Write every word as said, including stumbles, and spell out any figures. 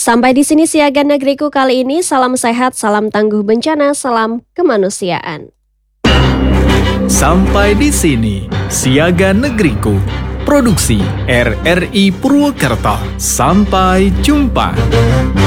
Sampai di sini Siaga Negeriku kali ini. Salam sehat, salam tangguh bencana, salam kemanusiaan. Sampai di sini Siaga Negeriku. Produksi R R I Purwokerto. Sampai jumpa.